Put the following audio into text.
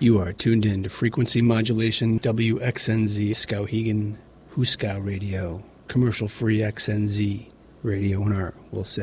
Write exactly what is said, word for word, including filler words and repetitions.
You are tuned in to Frequency Modulation, W X N Z, Skowhegan, Huskow Radio, commercial-free X N Z radio on our, we'll say.